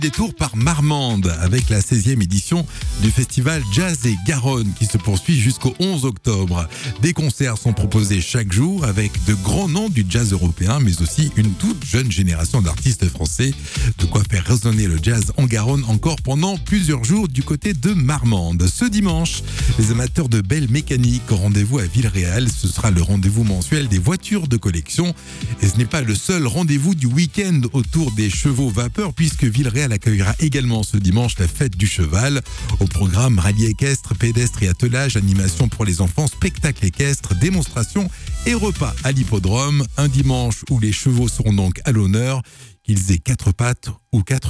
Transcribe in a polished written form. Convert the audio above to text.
Détour par Marmande avec la 16e édition du festival Jazz et Garonne qui se poursuit jusqu'au 11 octobre. Des concerts sont proposés chaque jour avec de grands noms du jazz européen mais aussi une toute jeune génération d'artistes français. De quoi faire résonner le jazz en Garonne encore pendant plusieurs jours du côté de Marmande. Ce dimanche, les amateurs de belle mécanique ont rendez-vous à Villeréal. Ce sera le rendez-vous mensuel des voitures de collection. Et ce n'est pas le seul rendez-vous du week-end autour des chevaux vapeur puisque Villeréal accueillera également ce dimanche la fête du cheval. Au programme, rallye équestre, pédestre et attelage, animation pour les enfants, spectacle équestre, démonstration et repas à l'hippodrome. Un dimanche où les chevaux seront donc à l'honneur, qu'ils aient 4 pattes ou 4